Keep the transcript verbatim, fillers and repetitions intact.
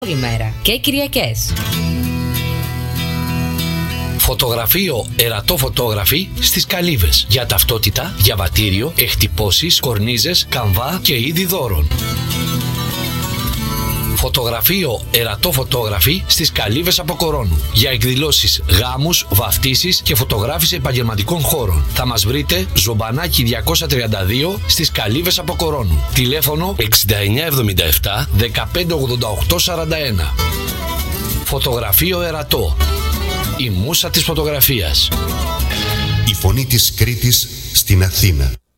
όλη μέρα και Κυριακές. Φωτογραφείο Ερατό Φωτόγραφη στις Καλύβες. Για ταυτότητα, διαβατήριο, εκτυπώσεις, κορνίζες, καμβά και είδη δώρων. Φωτογραφείο Ερατό Φωτόγραφη στις Καλύβες από Κορώνου. Για εκδηλώσεις, γάμους, βαφτίσεις και φωτογράφηση επαγγελματικών χώρων. Θα μας βρείτε Ζωμπανάκι διακόσια τριάντα δύο στις Καλύβες από Κορώνου. Τηλέφωνο εξήντα εννιά εβδομήντα επτά δεκαπέντε ογδόντα οκτώ σαράντα ένα. Φωτογραφείο Ερατό. Η μούσα της φωτογραφίας. Η φωνή της Κρήτης στην Αθήνα.